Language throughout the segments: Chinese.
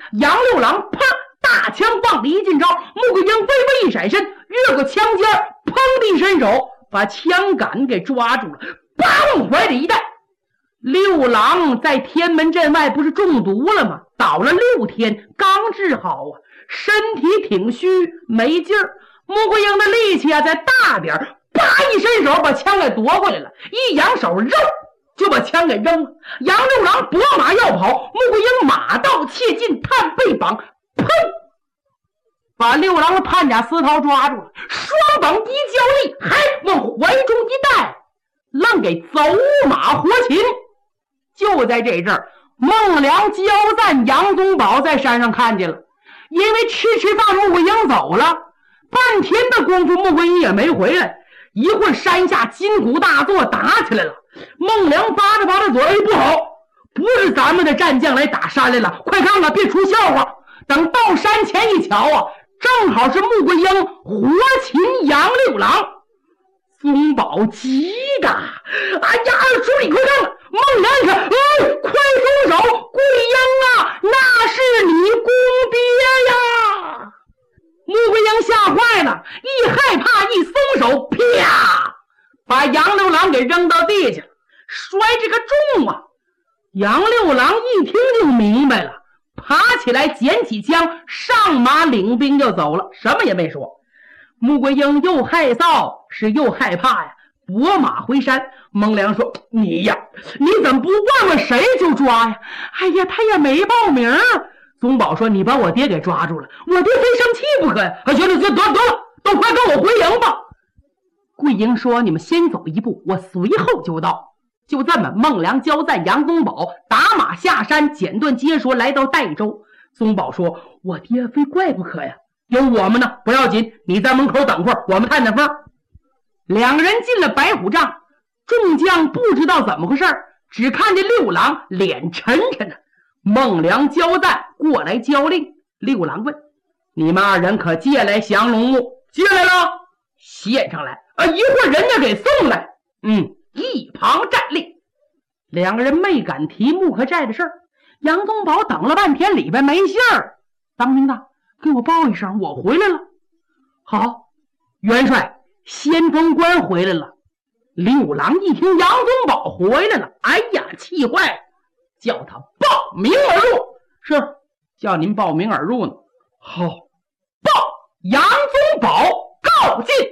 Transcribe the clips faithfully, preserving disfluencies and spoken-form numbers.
杨六郎啪大枪往里一进招，穆桂英微微一闪身，越过枪尖，砰地一伸手，把枪杆给抓住了，叭往怀里一带。六郎在天门阵外不是中毒了吗？倒了六天，刚治好啊，身体挺虚，没劲儿。穆桂英的力气啊，在大点儿，啪一伸手把枪给夺过来了，一扬手扔就把枪给扔了。杨六郎拨马要跑，穆桂英马到切近，探背绑，砰，把六郎的判甲丝绦抓住了，双膀一交力，还往怀中一带，愣给走马活擒。就在这阵儿，孟良、焦赞、杨宗保在山上看见了，因为迟迟放穆桂英走了，半天的功夫穆桂英也没回来。一会儿山下金鼓大作，打起来了。孟良发着发着嘴，不好，不是咱们的战将来打山来了，快看看，别出笑话。等到山前一瞧啊，正好是穆桂英活擒杨六郎。宗保急的，哎呀，二叔你快看看！孟良一看，哎，快松手！桂英啊，那是你公爹呀！穆桂英吓坏了，一害怕一松手，啪，把杨六郎给扔到地下，摔这个重啊！杨六郎一听就明白了，爬起来捡起枪，上马领兵就走了，什么也没说。穆桂英又害臊是又害怕呀，拨马回山。孟良说：“你呀，你怎么不问问谁就抓呀？”哎呀，他也没报名。宗保说：“你把我爹给抓住了，我爹非生气不可呀！”啊，行了，行，得得了，都快跟我回营吧。桂英说：“你们先走一步，我随后就到。”就这么，孟良、焦赞、杨宗保打马下山，简短接说，来到代州。宗保说：“我爹非怪不可呀。”有我们呢，不要紧，你在门口等会儿，我们探探风。两个人进了白虎帐，众将不知道怎么回事，只看见六郎脸沉沉的。孟良、焦赞过来交令。六郎问：“你们二人可借来降龙木？”“借来了。”“献上来。”“啊，一会儿人家给送来。”“嗯。”一旁站立。两个人没敢提木克寨的事儿。杨宗保等了半天，里边没信儿。当兵的，给我报一声，我回来了。好，元帅，先锋官回来了。六郎一听杨宗保回来了，哎呀，气坏了，叫他报名而入。是，叫您报名而入呢。好，报杨宗保告进。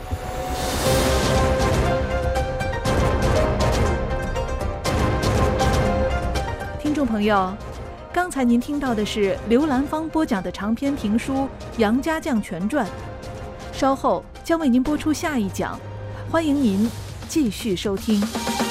听众朋友，刚才您听到的是刘兰芳播讲的长篇评书《杨家将全传》，稍后将为您播出下一讲，欢迎您继续收听。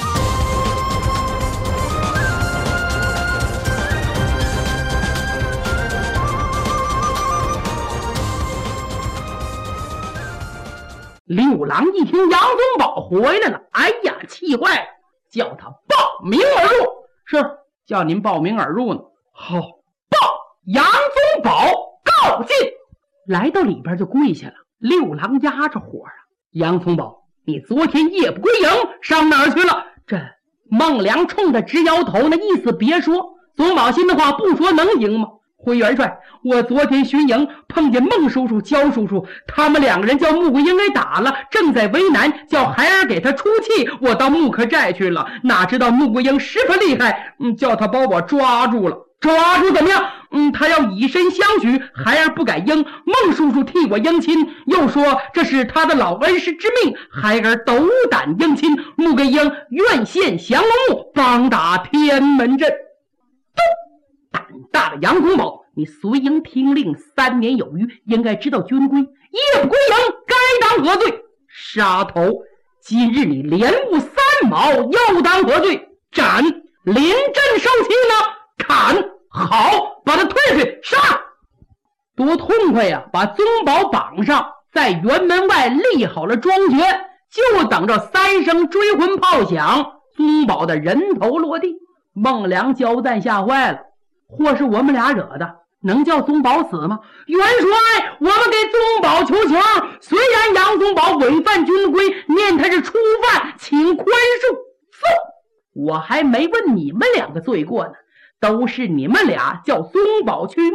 六郎一听杨宗保回来了，哎呀，气坏了，叫他报名而入。是，叫您报名而入呢。好，报杨宗保告进。来到里边就跪下了。六郎压着火啊，杨宗保，你昨天夜不归营，上哪儿去了？这孟良冲他直摇头，那意思别说。宗保心的话不说能赢吗？回元帅，我昨天巡营碰见孟叔叔、焦叔叔，他们两个人叫穆桂英给打了，正在为难，叫孩儿给他出气。我到木克寨去了，哪知道穆桂英十分厉害，嗯，叫他把我抓住了。抓住怎么样？嗯，他要以身相许，孩儿不敢应。孟叔叔替我应亲，又说这是他的老恩师之命，孩儿斗胆应亲。穆桂英愿献降龙木，帮打天门阵。胆大的杨宗保，你随营听令三年有余，应该知道军规，夜不归营该当何罪？杀头！今日你连误三毛，又当何罪？斩！临阵受气呢？砍！好，把他退去，杀！多痛快呀！把宗保绑上，在辕门外立好了庄爵，就等着三声追魂炮响，宗保的人头落地。孟良、焦赞吓坏了，或是我们俩惹的，能叫宗保死吗？元帅，我们给宗保求情，虽然杨宗保违反军规，念他是初犯，请宽恕。走，我还没问你们两个罪过呢，都是你们俩叫宗保去